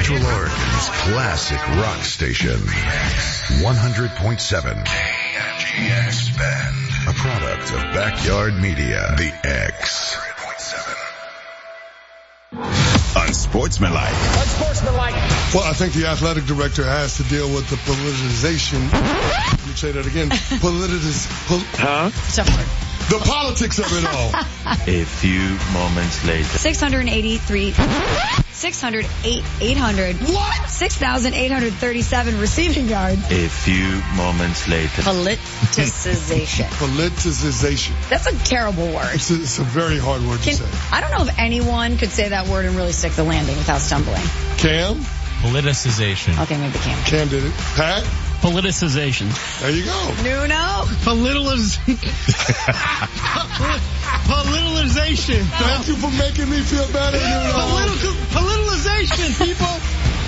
Central Oregon's classic rock station. 100.7 KMGX Bend. A product of Backyard Media. The X. Unsportsmanlike. Well, I think the athletic director has to deal with the politicization. Let me say that again. The politics of it all. A few moments later. 800. What? 6,837 receiving yards. A few moments later. Politicization. Politicization. That's a terrible word. It's a very hard word to say. I don't know if anyone could say that word and really stick the landing without stumbling. Cam? Politicization. Okay, maybe Cam. Cam did it. Pat? Politicization. There you go. Nuno? Politicization. Thank you for making me feel better, Nuno. Politicization, people.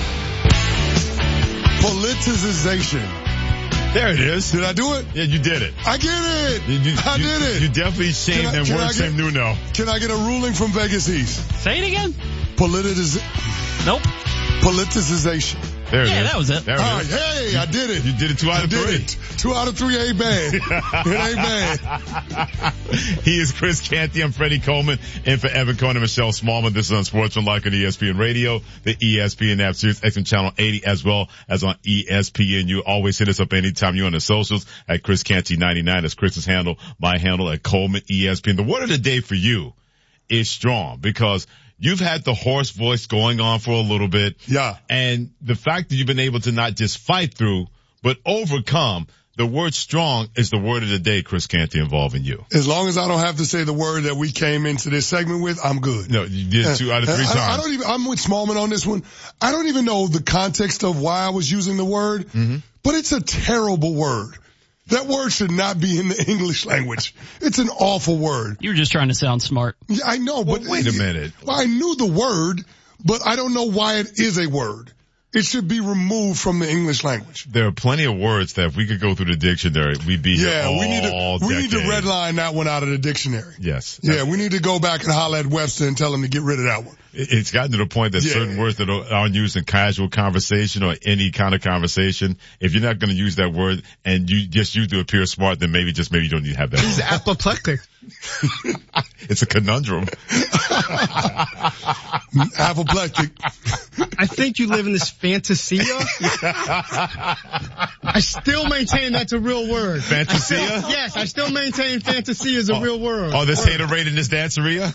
Politicization. There it is. Did I do it? Yeah, you did it. I get it. I did it. You definitely changed that word, Sam Nuno. Can I get a ruling from Vegas East? Say it again. Nope. Politicization. There it is. Yeah, that was it. There it All right, is. hey, I did it. You did it 2 out of 3. 2 out of 3 ain't bad. It ain't bad. He is Chris Canty. I'm Freddie Coleman. And for Evan Cohen and Michelle Smallman, this is on Sportsmanlike on ESPN Radio, the ESPN app, Sirius XM Channel 80, as well as on ESPN. You always hit us up anytime you're on the socials at Chris Canty 99. That's Chris's handle, my handle at Coleman ESPN. The word of the day for you is strong, because you've had the hoarse voice going on for a little bit. Yeah. And the fact that you've been able to not just fight through, but overcome, the word strong is the word of the day, Chris Canty, involving you. As long as I don't have to say the word that we came into this segment with, I'm good. No, you did 2 out of 3 times. I'm with Smallman on this one. I don't even know the context of why I was using the word, but it's a terrible word. That word should not be in the English language. It's an awful word. You were just trying to sound smart. Yeah, I know, but wait a minute. Well, I knew the word, but I don't know why it is a word. It should be removed from the English language. There are plenty of words that if we could go through the dictionary, we'd be here all we need to redline that one out of the dictionary. Yes. Yeah, we need to go back and holler at Webster and tell him to get rid of that one. It's gotten to the point that certain words that aren't used in casual conversation or any kind of conversation, if you're not going to use that word and you just use to appear smart, then maybe you don't need to have that. He's apoplectic. It's a conundrum. Apoplectic. I think you live in this fantasia. I still maintain that's a real word. Fantasia? Yes, I still maintain fantasia is a real word. Oh, this haterade in this danceria?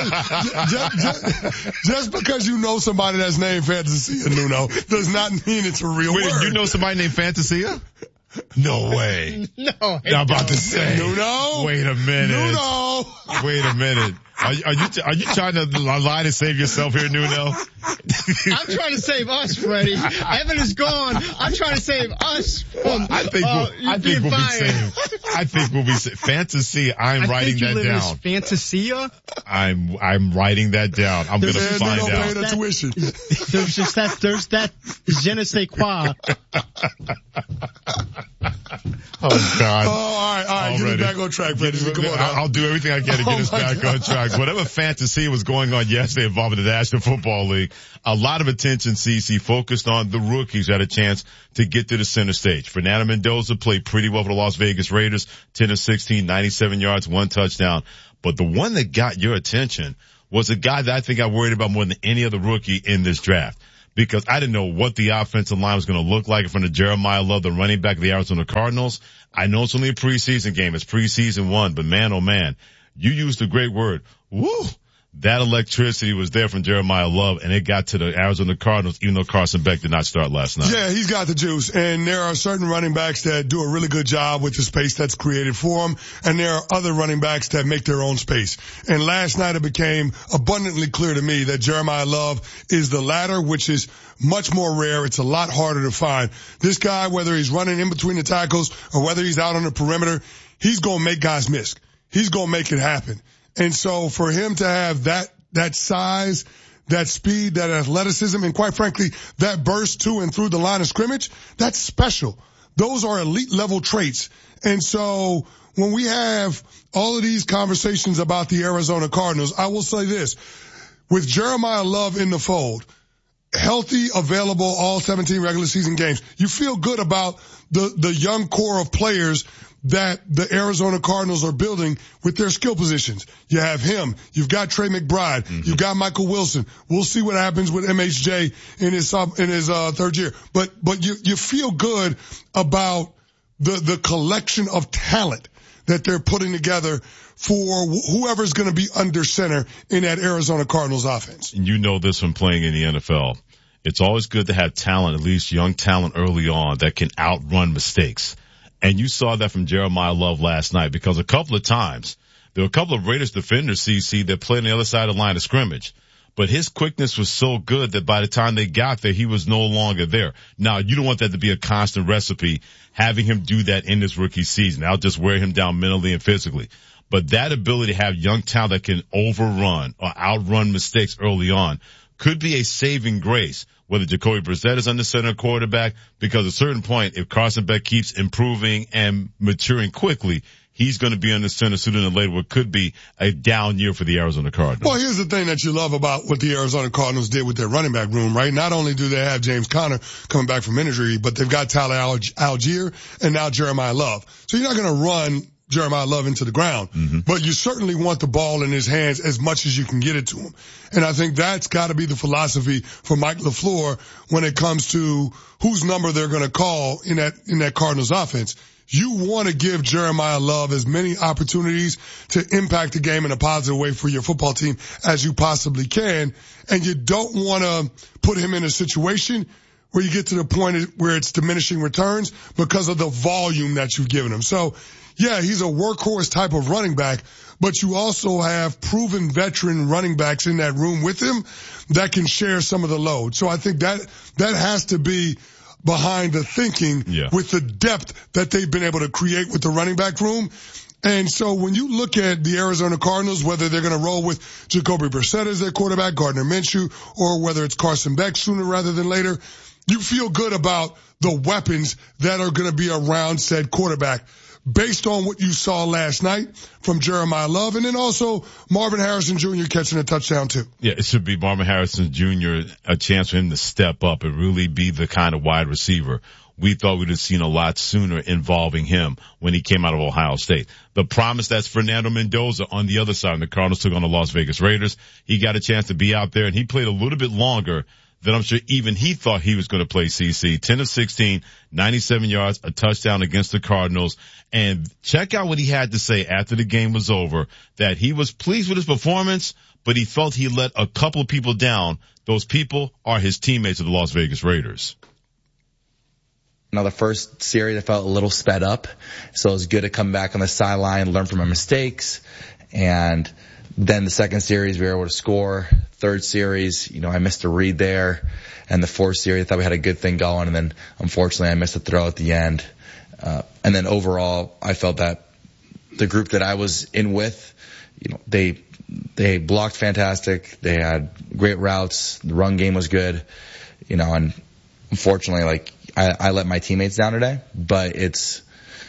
Just because you know somebody that's named Fantasia, Nuno, does not mean it's a real word. Wait, you know somebody named Fantasia? No way. No. I'm about to say. Nuno? Wait a minute. Nuno! Wait a minute. Are you trying to lie to save yourself here, Nuno? I'm trying to save us, Freddie. Evan is gone. I'm trying to save us from I think we'll be saved. I think we'll be saved. Fantasy, I'm writing that down. As fantasia? I'm writing that down. I'm going to find out. Pay the tuition. There's that je ne sais quoi. Oh, God. Oh, all right. Get us back on track, Freddie. Come on. I'll do everything I can to get us back on track. Whatever fantasy was going on yesterday involving the National Football League, a lot of attention, CC, focused on the rookies who had a chance to get to the center stage. Fernando Mendoza played pretty well for the Las Vegas Raiders, 10 of 16, 97 yards, 1 touchdown. But the one that got your attention was a guy that I think I worried about more than any other rookie in this draft, because I didn't know what the offensive line was going to look like from the Jeremiah Love, the running back of the Arizona Cardinals. I know it's only a preseason game. It's preseason 1, but man, oh man, you used a great word. Woo! That electricity was there from Jeremiah Love, and it got to the Arizona Cardinals, even though Carson Beck did not start last night. Yeah, he's got the juice, and there are certain running backs that do a really good job with the space that's created for them, and there are other running backs that make their own space. And last night it became abundantly clear to me that Jeremiah Love is the latter, which is much more rare. It's a lot harder to find. This guy, whether he's running in between the tackles or whether he's out on the perimeter, he's going to make guys miss. He's going to make it happen. And so for him to have that size, that speed, that athleticism, and quite frankly, that burst to and through the line of scrimmage, that's special. Those are elite level traits. And so when we have all of these conversations about the Arizona Cardinals, I will say this. With Jeremiah Love in the fold, healthy, available, all 17 regular season games. You feel good about the young core of players that the Arizona Cardinals are building with their skill positions. You have him. You've got Trey McBride. Mm-hmm. You've got Michael Wilson. We'll see what happens with MHJ in his third year. But you feel good about the collection of talent that they're putting together for whoever's going to be under center in that Arizona Cardinals offense. And you know this from playing in the NFL. It's always good to have talent, at least young talent early on, that can outrun mistakes. And you saw that from Jeremiah Love last night, because a couple of times there were a couple of Raiders defenders, CC, that played on the other side of the line of scrimmage. But his quickness was so good that by the time they got there, he was no longer there. Now, you don't want that to be a constant recipe, having him do that in this rookie season. That'll just wear him down mentally and physically. But that ability to have young talent that can overrun or outrun mistakes early on could be a saving grace, whether Jacoby Brissett is under center quarterback, because at a certain point, if Carson Beck keeps improving and maturing quickly, he's going to be under center sooner than later, what could be a down year for the Arizona Cardinals. Well, here's the thing that you love about what the Arizona Cardinals did with their running back room, right? Not only do they have James Conner coming back from injury, but they've got Tyler Algier and now Jeremiah Love. So you're not going to run Jeremiah Love into the ground, but you certainly want the ball in his hands as much as you can get it to him. And I think that's got to be the philosophy for Mike LaFleur when it comes to whose number they're going to call in that Cardinals offense. You want to give Jeremiah Love as many opportunities to impact the game in a positive way for your football team as you possibly can. And you don't want to put him in a situation where you get to the point where it's diminishing returns because of the volume that you've given him. So, yeah, he's a workhorse type of running back, but you also have proven veteran running backs in that room with him that can share some of the load. So I think that has to be behind the thinking with the depth that they've been able to create with the running back room. And so when you look at the Arizona Cardinals, whether they're going to roll with Jacoby Brissett as their quarterback, Gardner Minshew, or whether it's Carson Beck sooner rather than later, you feel good about the weapons that are going to be around said quarterback based on what you saw last night from Jeremiah Love, and then also Marvin Harrison Jr. catching a touchdown too. Yeah, it should be Marvin Harrison Jr., a chance for him to step up and really be the kind of wide receiver we thought we'd have seen a lot sooner involving him when he came out of Ohio State. The promise that's Fernando Mendoza on the other side, and the Cardinals took on the Las Vegas Raiders. He got a chance to be out there, and he played a little bit longer than I'm sure even he thought he was going to play, CC. 10 of 16, 97 yards, a touchdown against the Cardinals. And check out what he had to say after the game was over, that he was pleased with his performance, but he felt he let a couple of people down. Those people are his teammates of the Las Vegas Raiders. Now, the first series, I felt a little sped up, so it was good to come back on the sideline, learn from my mistakes, and then the second series, we were able to score. Third series, I missed a read there. And the fourth series, I thought we had a good thing going, and then unfortunately I missed a throw at the end. And then overall, I felt that the group that I was in with, they blocked fantastic. They had great routes. The run game was good, and unfortunately, I let my teammates down today, but it's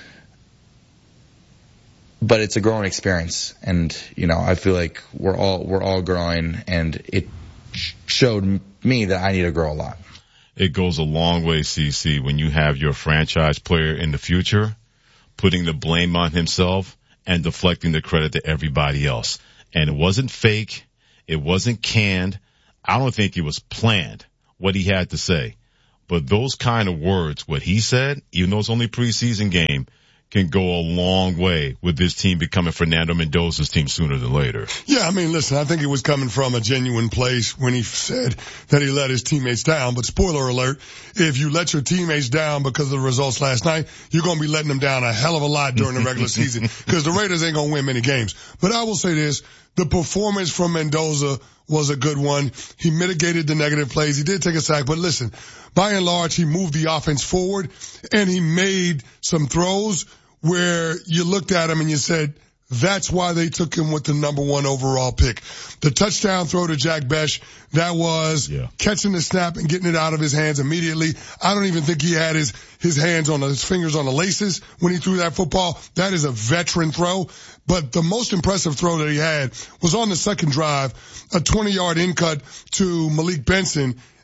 a growing experience, and I feel like we're all growing, and it showed me that I need to grow a lot. It goes a long way, CC, when you have your franchise player in the future putting the blame on himself and deflecting the credit to everybody else. And it wasn't fake. It wasn't canned. I don't think it was planned, what he had to say. But those kind of words, what he said, even though it's only a preseason game, can go a long way with this team becoming Fernando Mendoza's team sooner than later. Yeah, listen, I think it was coming from a genuine place when he said that he let his teammates down. But spoiler alert, if you let your teammates down because of the results last night, you're going to be letting them down a hell of a lot during the regular season because the Raiders ain't going to win many games. But I will say this, the performance from Mendoza was a good one. He mitigated the negative plays. He did take a sack, but listen, by and large, he moved the offense forward and he made some throws where you looked at him and you said, that's why they took him with the number 1 overall pick. The touchdown throw to Jack Besh, that was catching the snap and getting it out of his hands immediately. I don't even think he had his hands on his fingers on the laces when he threw that football. That is a veteran throw. But the most impressive throw that he had was on the second drive, a 20-yard in cut to Malik Benson.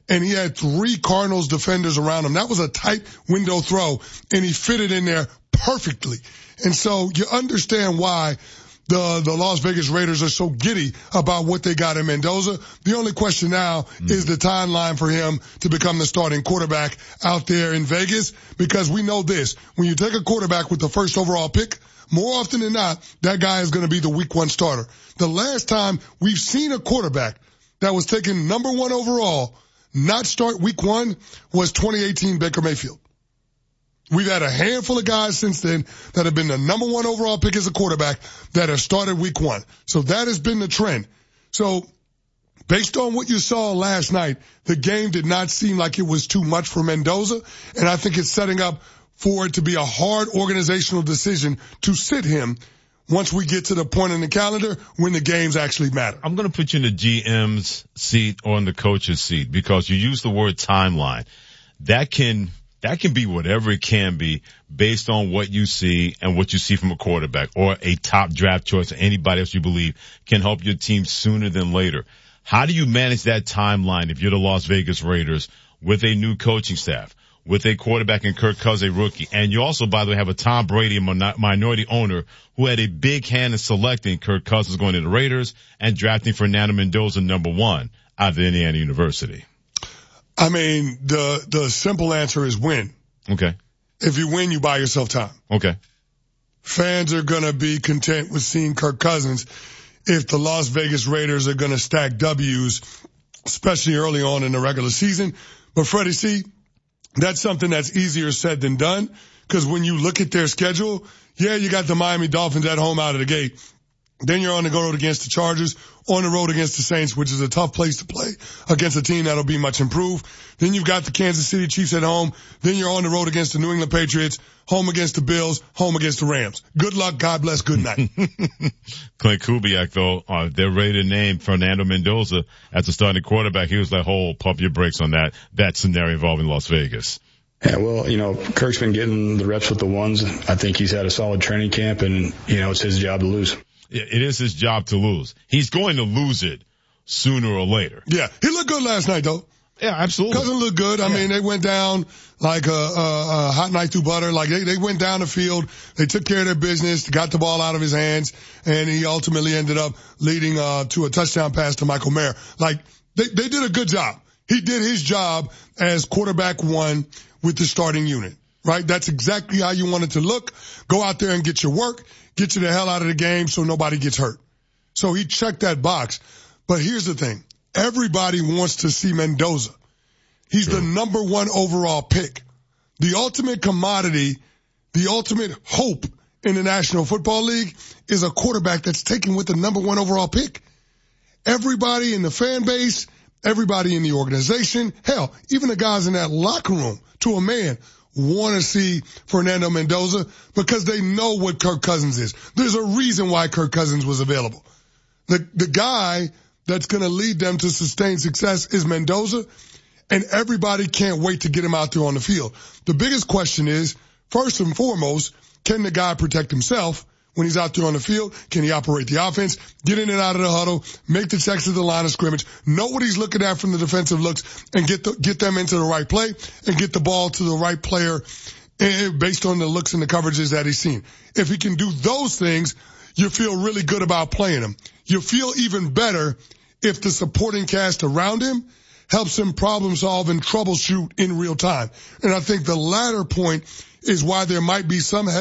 and he had 3 Cardinals defenders around him. That was a tight window throw, and he fit it in there perfectly. And so you understand why the Las Vegas Raiders are so giddy about what they got in Mendoza. The only question now is the timeline for him to become the starting quarterback out there in Vegas, because we know this. When you take a quarterback with the first overall pick, more often than not, that guy is going to be the week 1 starter. The last time we've seen a quarterback that was taken number 1 overall not start week 1 was 2018 Baker Mayfield. We've had a handful of guys since then that have been the number 1 overall pick as a quarterback that have started week 1. So that has been the trend. So based on what you saw last night, the game did not seem like it was too much for Mendoza, and I think it's setting up for it to be a hard organizational decision to sit him once we get to the point in the calendar when the games actually matter. I'm going to put you in the GM's seat or in the coach's seat, because you use the word timeline. That can be whatever it can be based on what you see and what you see from a quarterback or a top draft choice or anybody else you believe can help your team sooner than later. How do you manage that timeline if you're the Las Vegas Raiders with a new coaching staff, with a quarterback in Kirk Cousins, a rookie? And you also, by the way, have a Tom Brady, a minority owner, who had a big hand in selecting Kirk Cousins going to the Raiders and drafting Fernando Mendoza number 1 out of Indiana University. I mean, the simple answer is win. Okay. If you win, you buy yourself time. Okay. Fans are going to be content with seeing Kirk Cousins if the Las Vegas Raiders are going to stack W's, especially early on in the regular season. But Freddie C., that's something that's easier said than done, because when you look at their schedule, yeah, you got the Miami Dolphins at home out of the gate. Then you're on the road against the Chargers, on the road against the Saints, which is a tough place to play against a team that'll be much improved. Then you've got the Kansas City Chiefs at home. Then you're on the road against the New England Patriots, home against the Bills, home against the Rams. Good luck, God bless, good night. Clint Kubiak, though, they're ready to name Fernando Mendoza as the starting quarterback. He was like, pump your brakes on that scenario involving Las Vegas. Yeah, well, Kirk's been getting the reps with the ones. I think he's had a solid training camp, and, it's his job to lose. It is his job to lose. He's going to lose it sooner or later. Yeah, he looked good last night, though. Yeah, absolutely. Cousins looked good. I mean, they went down like a hot knife through butter. Like they went down the field. They took care of their business, got the ball out of his hands, and he ultimately ended up leading to a touchdown pass to Michael Mayer. Like they did a good job. He did his job as quarterback 1 with the starting unit. Right? That's exactly how you want it to look. Go out there and get your work. Get you the hell out of the game so nobody gets hurt. So he checked that box. But here's the thing. Everybody wants to see Mendoza. He's the number 1 overall pick. The ultimate commodity, the ultimate hope in the National Football League is a quarterback that's taken with the number 1 overall pick. Everybody in the fan base, everybody in the organization, hell, even the guys in that locker room, to a man, want to see Fernando Mendoza because they know what Kirk Cousins is. There's a reason why Kirk Cousins was available. The guy that's going to lead them to sustained success is Mendoza, and everybody can't wait to get him out there on the field. The biggest question is, first and foremost, can the guy protect himself when he's out there on the field? Can he operate the offense, get in and out of the huddle, make the checks at the line of scrimmage, know what he's looking at from the defensive looks, and get them into the right play and get the ball to the right player based on the looks and the coverages that he's seen. If he can do those things, you feel really good about playing him. You feel even better if the supporting cast around him helps him problem solve and troubleshoot in real time. And I think the latter point is why there might be some